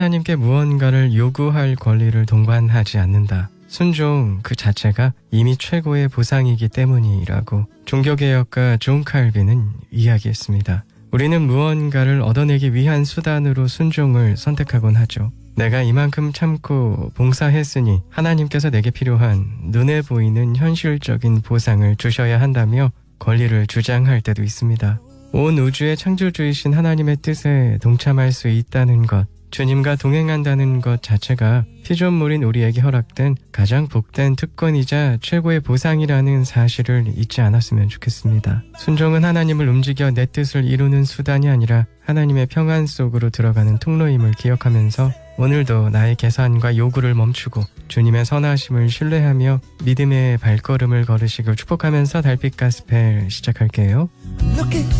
하나님께 무언가를 요구할 권리를 동반하지 않는다. 순종 그 자체가 이미 최고의 보상이기 때문이라고 종교개혁가 존 칼빈은 이야기했습니다. 우리는 무언가를 얻어내기 위한 수단으로 순종을 선택하곤 하죠. 내가 이만큼 참고 봉사했으니 하나님께서 내게 필요한 눈에 보이는 현실적인 보상을 주셔야 한다며 권리를 주장할 때도 있습니다. 온 우주의 창조주이신 하나님의 뜻에 동참할 수 있다는 것, 주님과 동행한다는 것 자체가 피조물인 우리에게 허락된 가장 복된 특권이자 최고의 보상이라는 사실을 잊지 않았으면 좋겠습니다. 순종은 하나님을 움직여 내 뜻을 이루는 수단이 아니라 하나님의 평안 속으로 들어가는 통로임을 기억하면서 오늘도 나의 계산과 요구를 멈추고 주님의 선하심을 신뢰하며 믿음의 발걸음을 걸으시길 축복하면서 달빛 가스펠 시작할게요.